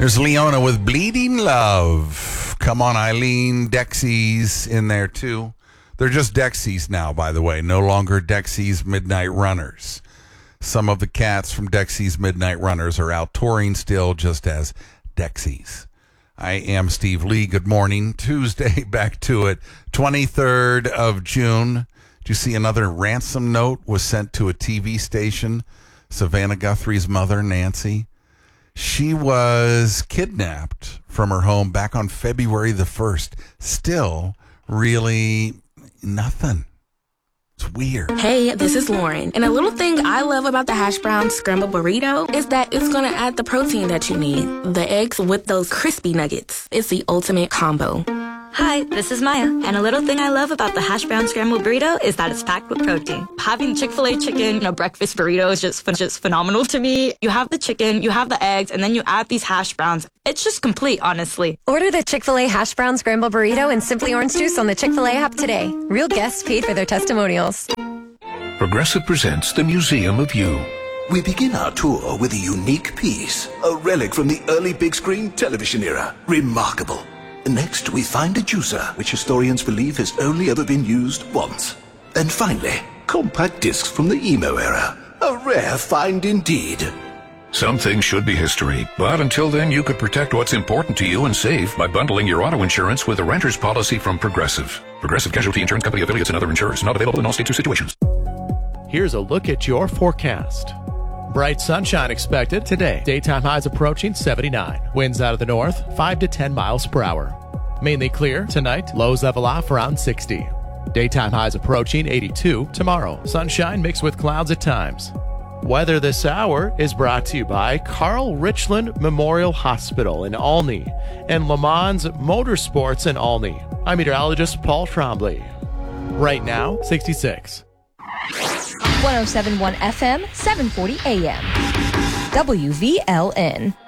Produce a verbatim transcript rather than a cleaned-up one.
There's Leona with Bleeding Love. Come on, Eileen. Dexys in there, too. They're just Dexys now, by the way. No longer Dexys Midnight Runners. Some of the cats from Dexys Midnight Runners are out touring still just as Dexys. I am Steve Lee. Good morning. Tuesday, back to it. twenty-third of June. Did you see another ransom note was sent to a T V station? Savannah Guthrie's mother, Nancy. She was kidnapped from her home back on February the first. Still, really nothing. It's weird. Hey, this is Lauren. And a little thing I love about the hash brown scrambled burrito is that it's going to add the protein that you need. The eggs with those crispy nuggets. It's the ultimate combo. Hi, this is Maya, and a little thing I love about the hash brown scrambled burrito is that it's packed with protein. Having Chick-fil-A chicken in a breakfast burrito is just, just phenomenal to me. You have the chicken, you have the eggs, and then you add these hash browns. It's just complete, honestly. Order the Chick-fil-A hash brown scrambled burrito and Simply Orange Juice on the Chick-fil-A app today. Real guests paid for their testimonials. Progressive presents the Museum of You. We begin our tour with a unique piece, a relic from the early big screen television era. Remarkable. Next, we find a juicer, which historians believe has only ever been used once. And finally, compact discs from the emo era. A rare find indeed. Some things should be history, but until then you could protect what's important to you and save by bundling your auto insurance with a renter's policy from Progressive. Progressive Casualty Insurance Company affiliates and other insurers. Not available in all states or situations. Here's a look at your forecast. Bright sunshine expected today. Daytime highs approaching seventy-nine. Winds out of the north, five to ten miles per hour. Mainly clear tonight. Lows level off around sixty. Daytime highs approaching eighty-two tomorrow. Sunshine mixed with clouds at times. Weather this hour is brought to you by Carl Richland Memorial Hospital in Olney and Le Mans Motorsports in Olney. I'm meteorologist Paul Trombley. Right now, sixty-six. one oh seven point one F M, seven forty A M. W V L N.